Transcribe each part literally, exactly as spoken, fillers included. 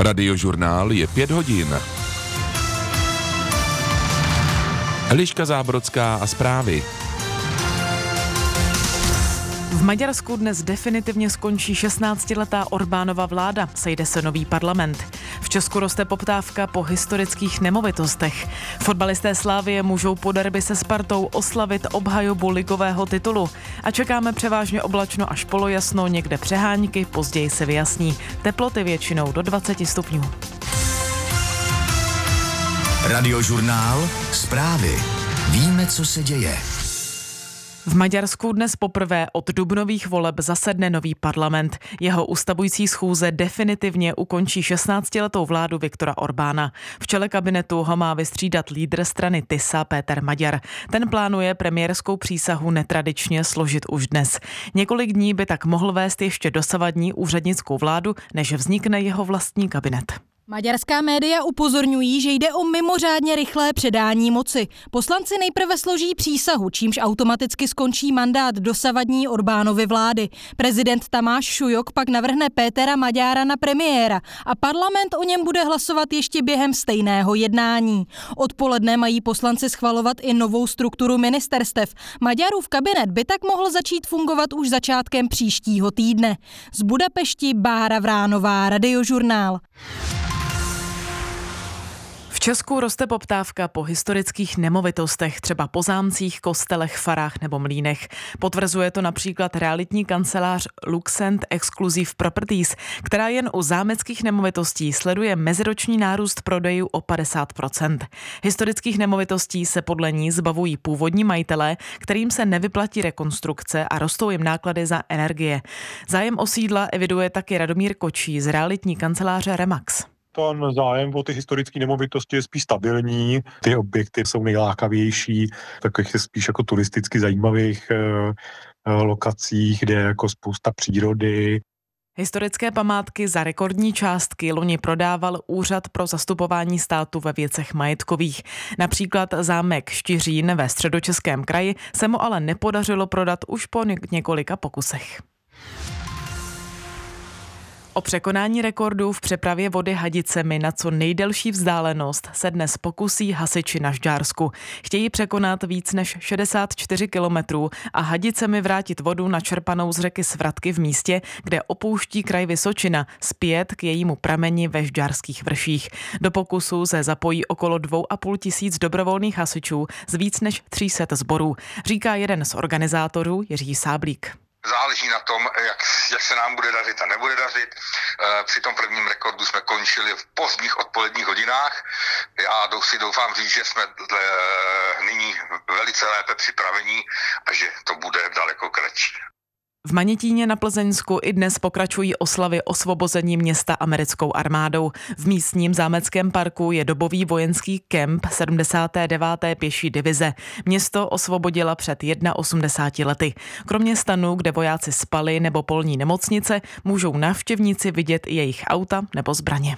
Radiožurnál je pět hodin. Eliška Zábrodská a zprávy. V Maďarsku dnes definitivně skončí šestnáctiletá Orbánova vláda, sejde se nový parlament. V Česku roste poptávka po historických nemovitostech. Fotbalisté Slavie můžou po derby se Spartou oslavit obhajobu ligového titulu. A čekáme převážně oblačno až polojasno, někde přehánky, později se vyjasní. Teploty většinou do dvacet stupňů. Radiožurnál, zprávy. Víme, co se děje. V Maďarsku dnes poprvé od dubnových voleb zasedne nový parlament. Jeho ustavující schůze definitivně ukončí šestnáctiletou vládu Viktora Orbána. V čele kabinetu ho má vystřídat lídr strany Tisa Péter Magyar. Ten plánuje premiérskou přísahu netradičně složit už dnes. Několik dní by tak mohl vést ještě dosavadní úřednickou vládu, než vznikne jeho vlastní kabinet. Maďarská média upozorňují, že jde o mimořádně rychlé předání moci. Poslanci nejprve složí přísahu, čímž automaticky skončí mandát dosavadní Orbánovy vlády. Prezident Tamáš Šujok pak navrhne Pétera Magyara na premiéra a parlament o něm bude hlasovat ještě během stejného jednání. Odpoledne mají poslanci schvalovat i novou strukturu ministerstev. Maďarův kabinet by tak mohl začít fungovat už začátkem příštího týdne. Z Budapešti Bára Vránová, Radiožurnál. V Česku roste poptávka po historických nemovitostech, třeba po zámcích, kostelech, farách nebo mlýnech. Potvrzuje to například realitní kancelář Luxent Exclusive Properties, která jen u zámeckých nemovitostí sleduje meziroční nárůst prodejů o padesát procent. Historických nemovitostí se podle ní zbavují původní majitelé, kterým se nevyplatí rekonstrukce a rostou jim náklady za energie. Zájem o sídla eviduje taky Radomír Kočí z realitní kanceláře Remax. Ten zájem o ty historické nemovitosti je spíš stabilní, ty objekty jsou nejlákavější, takových spíš jako turisticky zajímavých eh, lokacích, kde je jako spousta přírody. Historické památky za rekordní částky loni prodával Úřad pro zastupování státu ve věcech majetkových. Například zámek Štiřín ve Středočeském kraji se mu ale nepodařilo prodat už po několika pokusech. O překonání rekordů v přepravě vody hadicemi na co nejdelší vzdálenost se dnes pokusí hasiči na Žďársku. Chtějí překonat víc než šedesát čtyři kilometrů a hadicemi vrátit vodu načerpanou z řeky Svratky v místě, kde opouští kraj Vysočina, zpět k jejímu prameni ve Žďárských vrších. Do pokusu se zapojí okolo dvou a půl tisíc dobrovolných hasičů z víc než tří set sborů, říká jeden z organizátorů Jiří Sáblík. Záleží na tom, jak, jak se nám bude dařit a nebude dařit. E, při tom prvním rekordu jsme končili v pozdních odpoledních hodinách. Já si doufám říct, že jsme e, nyní velice lépe připraveni a že to bude daleko kratší. V Manětíně na Plzeňsku i dnes pokračují oslavy osvobození města americkou armádou. V místním zámeckém parku je dobový vojenský kemp sedmdesáté deváté pěší divize. Město osvobodila před osmdesáti jedna lety. Kromě stanu, kde vojáci spali, nebo polní nemocnice, můžou návštěvníci vidět i jejich auta nebo zbraně.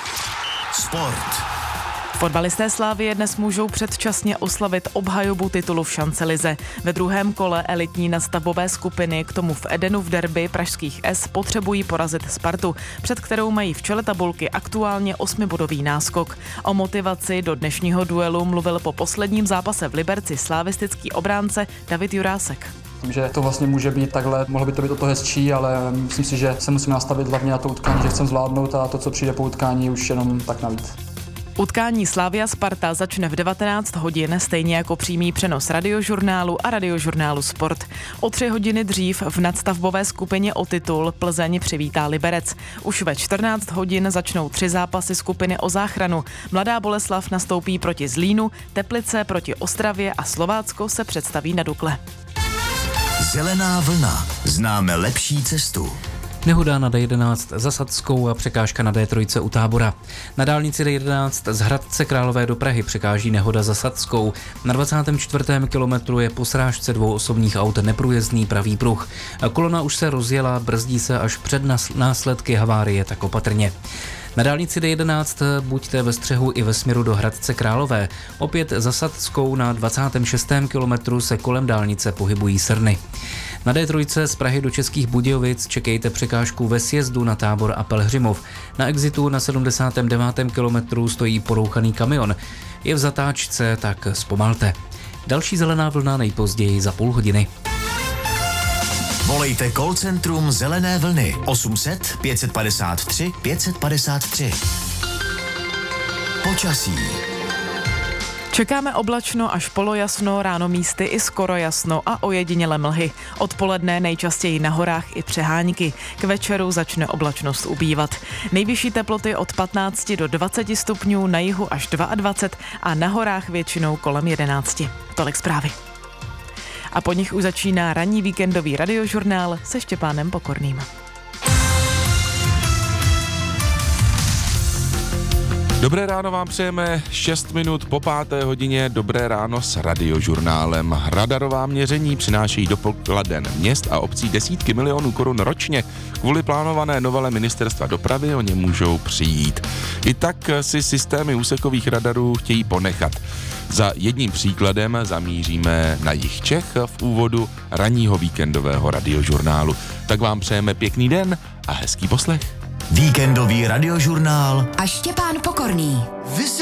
Sport. Fotbalisté Slavie dnes můžou předčasně oslavit obhajobu titulu v šancelize. Ve druhém kole elitní nadstavbové skupiny k tomu v Edenu v derby pražských S potřebují porazit Spartu, před kterou mají v čele tabulky aktuálně osmibodový náskok. O motivaci do dnešního duelu mluvil po posledním zápase v Liberci slavistický obránce David Jurásek. Myslím, že to vlastně může být takhle, mohlo by to být o to hezčí, ale myslím si, že se musíme nastavit hlavně na to utkání, že chceme zvládnout a to, co přijde po utkání, už jenom tak navíc. Utkání Slavia Sparta začne v devatenáct hodin, stejně jako přímý přenos Radiožurnálu a Radiožurnálu Sport. O tři hodiny dřív v nadstavbové skupině o titul Plzeň přivítá Liberec. Už ve čtrnáct hodin začnou tři zápasy skupiny o záchranu. Mladá Boleslav nastoupí proti Zlínu, Teplice proti Ostravě a Slovácko se představí na Dukle. Zelená vlna. Známe lepší cestu. Nehoda na D jedenáct za Sadskou a překážka na D tři u Tábora. Na dálnici D jedenáct z Hradce Králové do Prahy překáží nehoda za Sadskou. Na dvacátém čtvrtém kilometru je po srážce dvou osobních aut neprůjezdný pravý pruh. Kolona už se rozjela, brzdí se až před následky havárie, tak opatrně. Na dálnici D jedenáct buďte ve střehu i ve směru do Hradce Králové. Opět za Sadskou na dvacátém šestém kilometru se kolem dálnice pohybují srny. Na D tři z Prahy do Českých Budějovic čekejte překážku ve sjezdu na Tábor a Pelhřimov. Na exitu na sedmdesátém devátém kilometru stojí porouchaný kamion. Je v zatáčce, tak zpomalte. Další zelená vlna nejpozději za půl hodiny. Volejte call centrum Zelené vlny osm set pět padesát tři pět padesát tři. Počasí. Čekáme oblačno až polojasno, ráno místy i skoro jasno a ojedinělé mlhy. Odpoledne nejčastěji na horách i přehánky. K večeru začne oblačnost ubývat. Nejvyšší teploty od patnácti do dvaceti stupňů, na jihu až dvacet dva a na horách většinou kolem jedenácti. Tolik zprávy. A po nich už začíná ranní víkendový radiožurnál se Štěpánem Pokorným. Dobré ráno vám přejeme, šest minut po páté hodině, dobré ráno s radiožurnálem. Radarová měření přinášejí do pokladen měst a obcí desítky milionů korun ročně. Kvůli plánované novele ministerstva dopravy o ně můžou přijít. I tak si systémy úsekových radarů chtějí ponechat. Za jedním příkladem zamíříme na jih Čech v úvodu ranního víkendového radiožurnálu. Tak vám přejeme pěkný den a hezký poslech. Víkendový radiožurnál a Štěpán Pokorný.